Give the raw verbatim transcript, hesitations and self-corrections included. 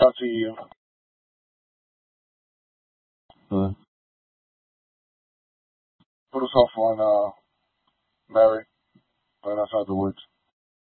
Talk to you. Uh, Put us off on uh, Mary right outside the woods.